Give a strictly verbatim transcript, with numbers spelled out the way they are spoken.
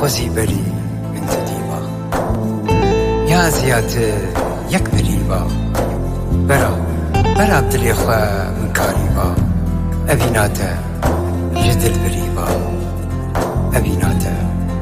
خوزی بری بنت دیوا یا زیات یک بریوا برا برا دلی خواه من کاریوا أبيناتا جدل بريبا أبيناتا